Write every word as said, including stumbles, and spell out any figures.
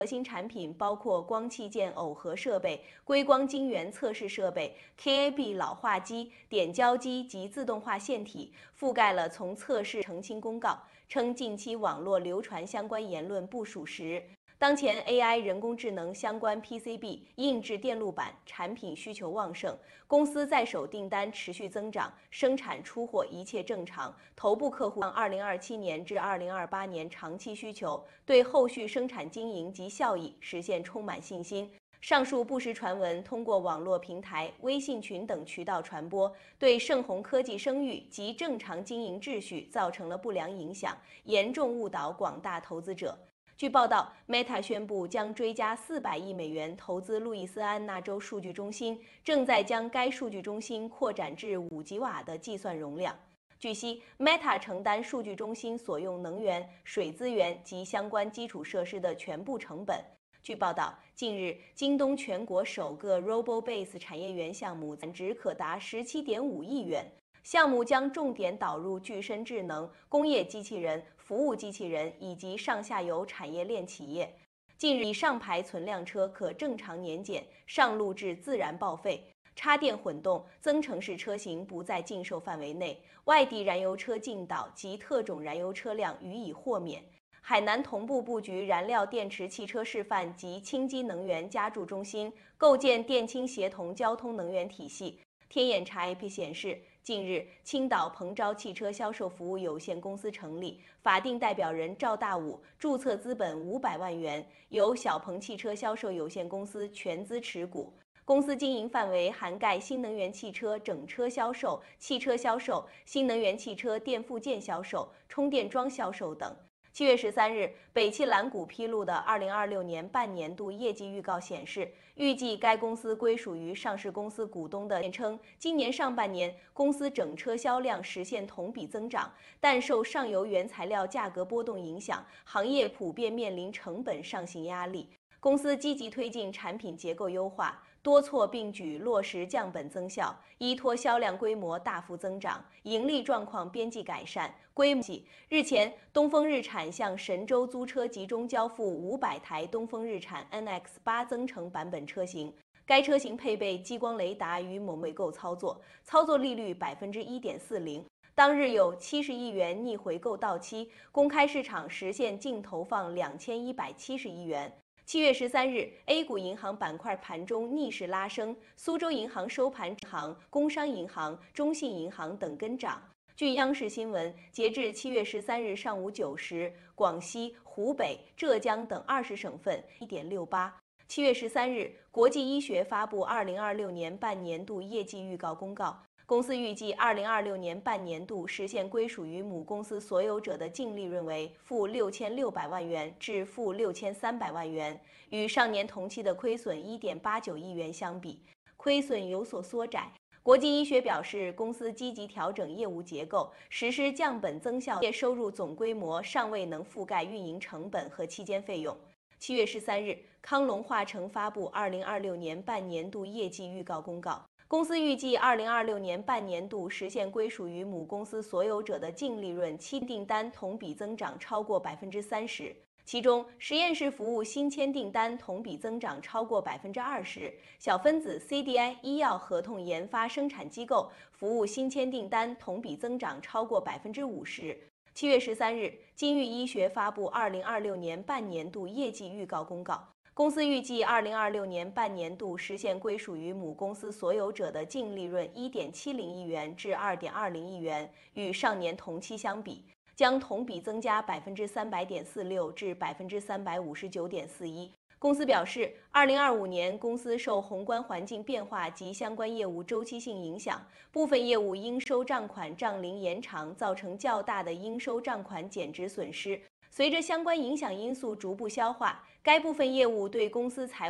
核心产品包括光器件耦合设备、硅光晶圆测试设备、K A B 老化机、点胶机及自动化线体，覆盖了从测试澄清公告，称近期网络流传相关言论不属实。当前 A I 人工智能相关 P C B、硬质电路板产品需求旺盛，公司在手订单持续增长，生产出货一切正常。头部客户二零二七年至二零二八年长期需求，对后续生产经营及效益实现充满信心。上述不实传闻通过网络平台、微信群等渠道传播，对盛虹科技声誉及正常经营秩序造成了不良影响，严重误导广大投资者。据报道 ，Meta 宣布将追加四百亿美元投资路易斯安那州数据中心，正在将该数据中心扩展至五吉瓦的计算容量。据悉 ，Meta 承担数据中心所用能源、水资源及相关基础设施的全部成本。据报道，近日，京东全国首个 RoboBase 产业园项目产值可达十七点五亿元。项目将重点导入具身智能、工业机器人、服务机器人以及上下游产业链企业。近日，上牌存量车可正常年检，上路至自然报废；插电混动、增程式车型不在禁售范围内；外地燃油车进岛及特种燃油车辆予以豁免。海南同步布局燃料电池汽车示范及氢基能源加注中心，构建电氢协同交通能源体系。天眼查 A P P 显示，近日，青岛鹏昭汽车销售服务有限公司成立，法定代表人赵大武，注册资本五百万元，由小鹏汽车销售有限公司全资持股。公司经营范围涵盖新能源汽车整车销售、汽车销售、新能源汽车电附件销售、充电桩销售等。七月十三日，北汽蓝谷披露的二零二六年半年度业绩预告显示，预计该公司归属于上市公司股东的称，今年上半年公司整车销量实现同比增长，但受上游原材料价格波动影响，行业普遍面临成本上行压力。公司积极推进产品结构优化，多措并举落实降本增效，依托销量规模大幅增长，盈利状况边际改善。规模日前，东风日产向神州租车集中交付五百台东风日产 N X 八增程版本车型，该车型配备激光雷达与某回购操作，操作利率 百分之一点四零。当日有七十亿元逆回购到期，公开市场实现净投放两千一百七十亿元。七月十三日 ，A 股银行板块盘中逆势拉升，苏州银行收盘行、工商银行、中信银行等跟涨。据央视新闻，截至七月十三日上午九时，广西、湖北、浙江等二十省份 一点六八。七月十三日，国际医学发布二零二六年半年度业绩预告公告。公司预计二零二六年半年度实现归属于母公司所有者的净利润为负六千六百万元至负六千三百万元，与上年同期的亏损一点八九亿元相比，亏损有所缩窄。国际医学表示，公司积极调整业务结构，实施降本增效，业收入总规模尚未能覆盖运营成本和期间费用。七月十三日，康龙化成发布二零二六年半年度业绩预告公告。公司预计二零二六年半年度实现归属于母公司所有者的净利润期订单同比增长超过百分之三十，其中实验室服务新签订单同比增长超过百分之二十，小分子 C D I 医药合同研发生产机构服务新签订单同比增长超过百分之五十。七月十三日，金域医学发布二零二六年半年度业绩预告公告。公司预计二零二六年半年度实现归属于母公司所有者的净利润一点七零亿元至二点二零亿元，与上年同期相比，将同比增加百分之三百点四六至百分之三百五十九点四一。公司表示，二零二五年公司受宏观环境变化及相关业务周期性影响，部分业务应收账款账龄延长，造成较大的应收账款减值损失。随着相关影响因素逐步消化，该部分业务对公司财